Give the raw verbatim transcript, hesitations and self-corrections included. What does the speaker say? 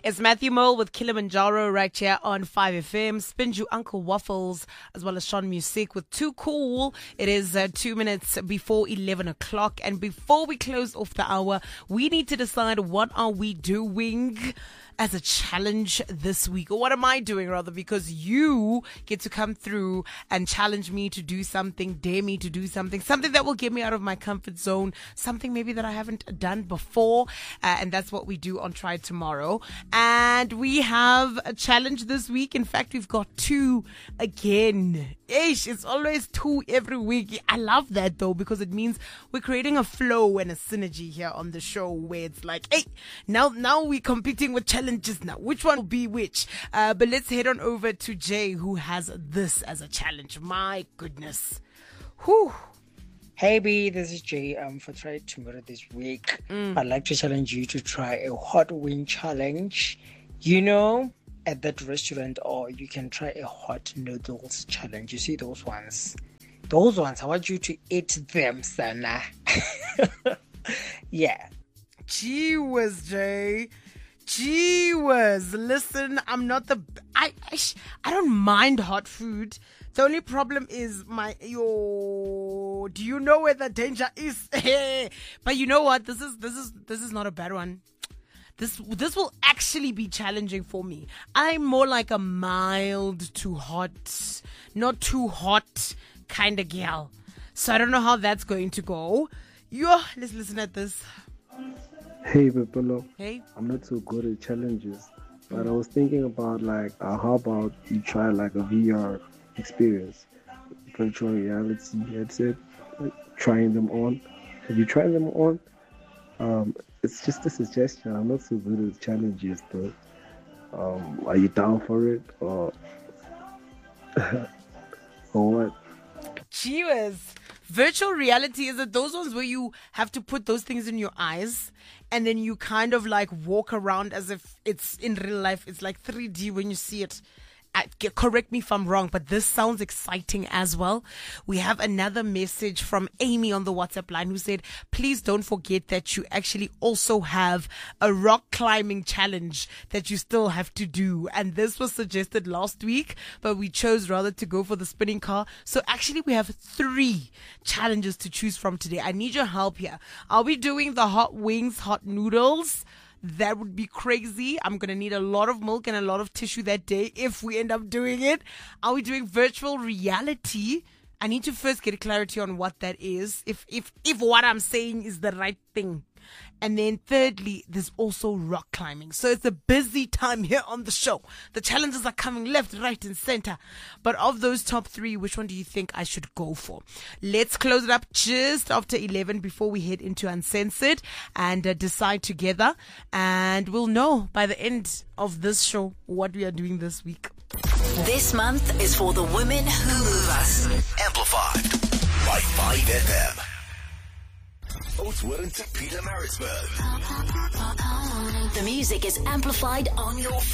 It's Matthew Mole with Kilimanjaro right here on five F M. Spinju Uncle Waffles as well as Sean Music with Too Cool. It is uh, two minutes before eleven o'clock. And before we close off the hour, we need to decide what are we doing as a challenge this week, or what am I doing rather, because you get to come through and challenge me to do something, dare me to do something, something that will get me out of my comfort zone, something maybe that I haven't done before, uh, and that's what we do on Try Tomorrow. And we have a challenge this week. In fact, we've got two again. Ish, it's always two every week. I love that though, because it means we're creating a flow and a synergy here on the show where it's like, hey, now now we're competing with challenges now. Which one will be which? Uh, but let's head on over to Jay, who has this as a challenge. My goodness. Whew. Hey B, this is Jay. Um, for Try Tomorrow this week, Mm. I'd like to challenge you to try a hot wing challenge. You know, at that restaurant, or you can try a hot noodles challenge. You see those ones? Those ones, I want you to eat them, Sana. Yeah. Gee whiz, Jay. Gee whiz. Listen, I'm not the... I, I, sh- I don't mind hot food. The only problem is my... Yo, do you know where the danger is? But you know what? This is this is this is not a bad one. This this will actually be challenging for me. I'm more like a mild to hot, not too hot kind of gal. So I don't know how that's going to go. Yo, let's listen at this. Hey, Pepelo. Hey. I'm not so good at challenges, but I was thinking about like, uh, how about you try like a V R experience, virtual reality headset, like, trying them on. Have you tried them on? Um, it's just a suggestion. I'm not so good at challenges, though. Um, are you down for it, or or what? Gee whiz. Virtual reality, is it those ones where you have to put those things in your eyes and then you kind of like walk around as if it's in real life? It's like three D when you see it. I, correct me if I'm wrong, but this sounds exciting as well. We have another message from Amy on the WhatsApp line who said, please don't forget that you actually also have a rock climbing challenge that you still have to do. And this was suggested last week, but we chose rather to go for the spinning car. So actually we have three challenges to choose from today. I need your help here. Are we doing the hot wings, hot noodles? That would be crazy. I'm going to need a lot of milk and a lot of tissue that day if we end up doing it. Are we doing virtual reality? I need to first get clarity on what that is, if if if what I'm saying is the right thing. And then thirdly, there's also rock climbing. So it's a busy time here on the show. The challenges are coming left, right, and center. But of those top three, which one do you think I should go for? Let's close it up just after eleven before we head into Uncensored and uh, decide together. And we'll know by the end of this show what we are doing this week. This month is for the women who move us. Amplified by five F M. Oatswood to Peter Maritzburg. The music is amplified on your